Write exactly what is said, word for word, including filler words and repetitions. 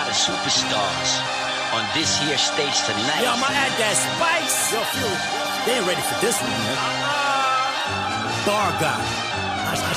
of superstars on this here stage tonight. Yo, I'ma add that spice. Yo, Fury, they ain't ready for this one, man. Bar guy. I, I